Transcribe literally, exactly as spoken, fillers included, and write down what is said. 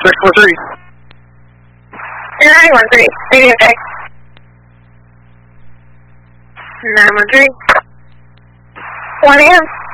six four three. nine one three. Radio check. nine one three. one A M